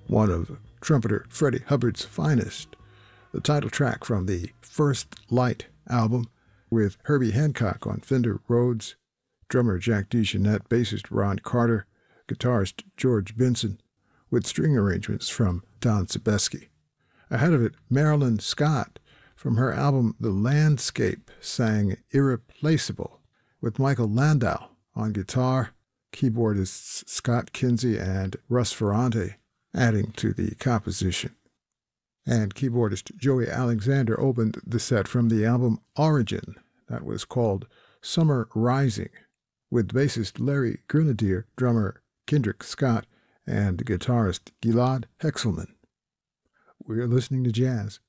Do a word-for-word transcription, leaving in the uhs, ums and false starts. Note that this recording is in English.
one of trumpeter Freddie Hubbard's finest, the title track from the First Light album, with Herbie Hancock on Fender Rhodes, drummer Jack DeJohnette, bassist Ron Carter, guitarist George Benson, with string arrangements from Don Sebesky. Ahead of it, Marilyn Scott, from her album The Landscape, sang Irreplaceable, with Michael Landau on guitar, keyboardists Scott Kinsey and Russ Ferrante adding to the composition. And keyboardist Joey Alexander opened the set from the album Origin, that was called Summer Rising, with bassist Larry Grenadier, drummer Kendrick Scott, and guitarist Gilad Hexelman. We're listening to jazz